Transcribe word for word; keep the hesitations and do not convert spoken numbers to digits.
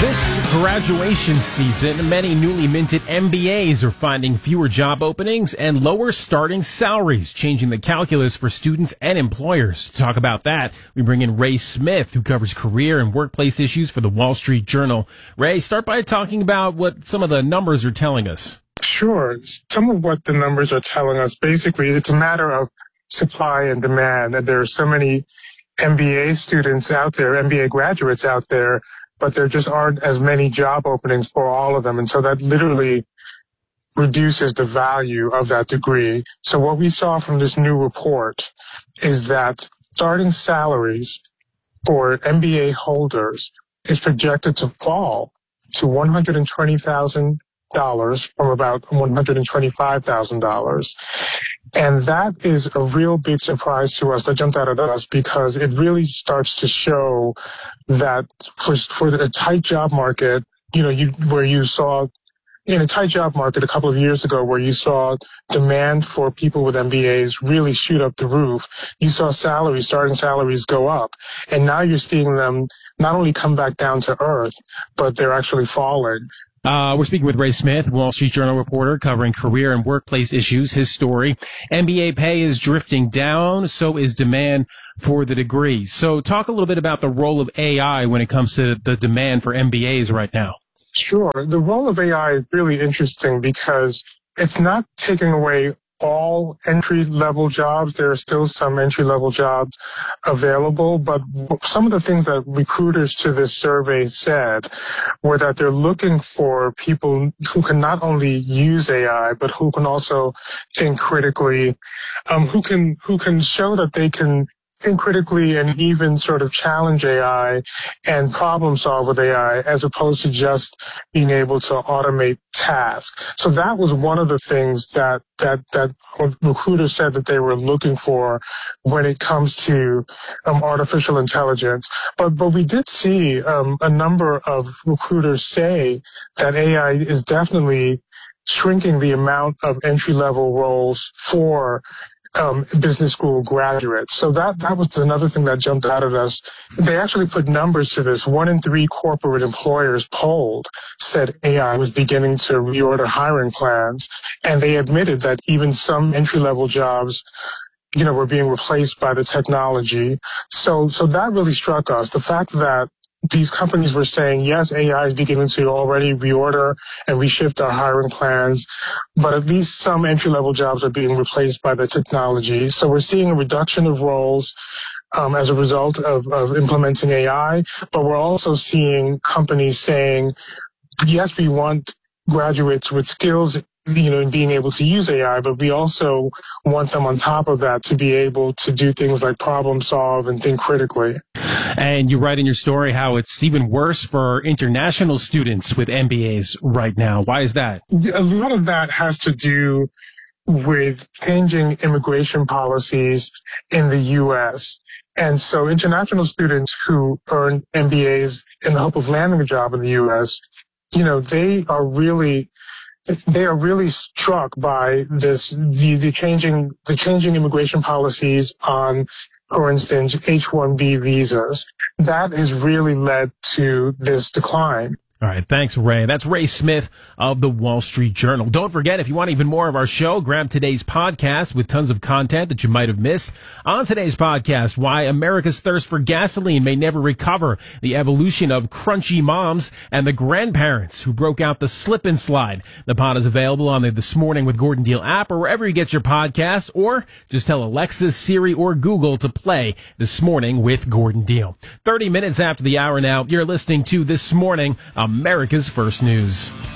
This graduation season, many newly minted M B As are finding fewer job openings and lower starting salaries, changing the calculus for students and employers. To talk about that, we bring in Ray Smith, who covers career and workplace issues for the Wall Street Journal. Ray, start by talking about what some of the numbers are telling us. Sure. Some of what the numbers are telling us, basically, it's a matter of supply and demand. And there are so many M B A students out there, M B A graduates out there, but there just aren't as many job openings for all of them. And so that literally reduces the value of that degree. So what we saw from this new report is that starting salaries for M B A holders is projected to fall to one hundred twenty thousand dollars from about one hundred twenty-five thousand dollars. And that is a real big surprise to us that jumped out at us, because it really starts to show that for, for the tight job market, you know, you, where you saw in a tight job market a couple of years ago, where you saw demand for people with M B As really shoot up the roof, you saw salaries, starting salaries go up. And now you're seeing them not only come back down to earth, but they're actually falling. Uh, we're speaking with Ray Smith, Wall Street Journal reporter covering career and workplace issues. His story: M B A pay is drifting down, so is demand for the degree. So talk a little bit about the role of A I when it comes to the demand for M B As right now. Sure. The role of A I is really interesting because it's not taking away all entry-level jobs. There are still some entry-level jobs available, but some of the things that recruiters to this survey said were that they're looking for people who can not only use A I, but who can also think critically, um, who can who can show that they can think critically and even sort of challenge A I and problem solve with A I, as opposed to just being able to automate tasks. So that was one of the things that that that recruiters said that they were looking for when it comes to um, artificial intelligence. But but we did see um, a number of recruiters say that A I is definitely shrinking the amount of entry-level roles for Um, business school graduates. So that, that was another thing that jumped out at us. They actually put numbers to this. One in three corporate employers polled said A I was beginning to reorder hiring plans. And they admitted that even some entry-level jobs, you know, were being replaced by the technology. So, so that really struck us. The fact that these companies were saying, yes, A I is beginning to already reorder and reshift our hiring plans, but at least some entry-level jobs are being replaced by the technology. So we're seeing a reduction of roles um, as a result of, of implementing A I, but we're also seeing companies saying, yes, we want graduates with skills, you know, in being able to use A I, but we also want them on top of that to be able to do things like problem solve and think critically. And you write in your story how it's even worse for international students with M B As right now. Why is that? A lot of that has to do with changing immigration policies in the U S. And so international students who earn M B As in the hope of landing a job in the U S, you know, they are really They are really struck by this, the, the changing, the changing immigration policies on, for instance, H one B visas. That has really led to this decline. All right. Thanks, Ray. That's Ray Smith of the Wall Street Journal. Don't forget, if you want even more of our show, grab today's podcast with tons of content that you might have missed. On today's podcast, why America's thirst for gasoline may never recover, the evolution of crunchy moms, and the grandparents who broke out the slip and slide. The pod is available on the This Morning with Gordon Deal app or wherever you get your podcasts, or just tell Alexa, Siri, or Google to play This Morning with Gordon Deal. thirty minutes after the hour now, you're listening to This Morning, America's First News.